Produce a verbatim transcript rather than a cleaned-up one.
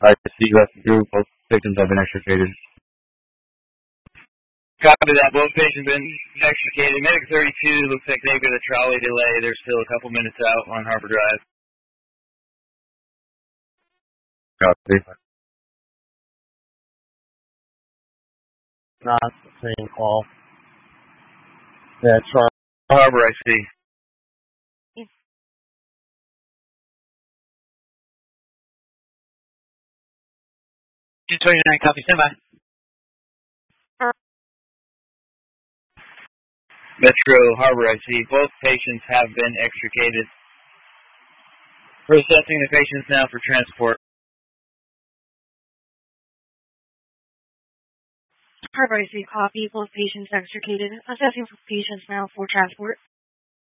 I see you have through. Both victims have been extricated. Copy that. Both patients have been extricated. Medic thirty-two looks like they've got a trolley delay. They're still a couple minutes out on Harbor Drive. Copy. Not the same call. Yeah, try. Harbor, I see. two twenty-nine, copy, stand by. Metro Harbor, I see. Both patients have been extricated. We're assessing the patients now for transport. Harbor, I see. Copy. Both patients extricated. Assessing for patients now for transport.